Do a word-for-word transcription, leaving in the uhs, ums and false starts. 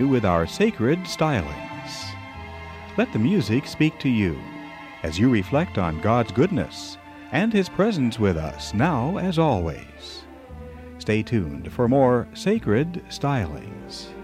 with our sacred stylings. Let the music speak to you as you reflect on God's goodness and His presence with us now as always. Stay tuned for more sacred stylings.